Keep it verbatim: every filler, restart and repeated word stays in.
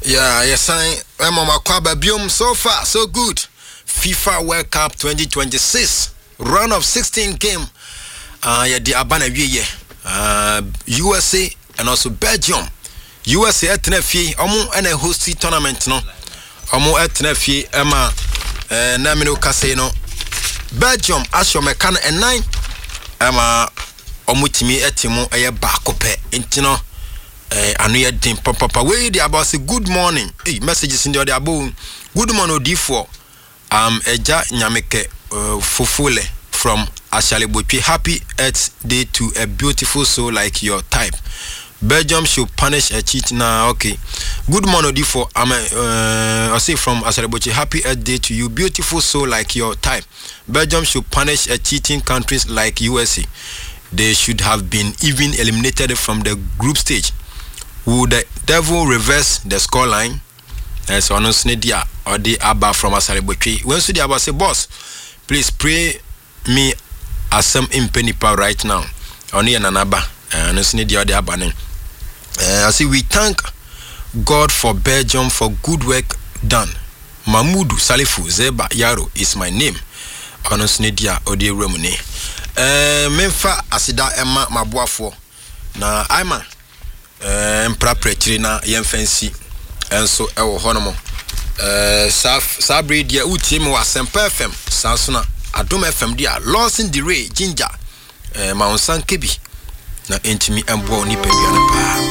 Yeah, yes, I am on my Kwaba Biom. So far, so good. FIFA World Cup twenty twenty-six, round of sixteen game. Uh, yeah, the Abana Ye, uh, U S A and also Belgium. U S A at Nefi, Omo and a hosty tournament, no. Omo at Nefi, Emma, uh, Namino Casino. Belgium, Asho Mekana and nine. Emma, Omutimi etimo, a bakope, intino. Eh, anu ye din papa papa we dey about say good morning. Hey, messages in the other abo. Good morning D four. Um Eja Nyameke uh, Fofole from Ashalebotwe. Happy Earth Day to a beautiful soul like your type. Belgium should punish a cheat now. Okay. Good morning D four. I'm uh, I say from Ashalebotwe. Happy Earth Day to you, beautiful soul like your type. Belgium should punish a cheating countries like U S A. They should have been even eliminated from the group stage. Would the devil reverse the scoreline? As on Snedia or the Abba from Ashalebotwe. When the Abba say, boss, please pray me as some impenipa right now. Only an Abba and Snedia or the Abba. I see we thank God for Belgium for good work done. Mahmoudou Salifu Zeba Yaro is my name. On Snedia or the Remune. Memfa Asida Emma Mabuafo. Na Aima. Um, prapretri na yemfansi enso ewo honomo eh saf sabri dia utim wa Sempa F M sansona Adom F M dia Lawson the Ray Ginger eh ma onsan kebi na entimi embo ni pedua na pa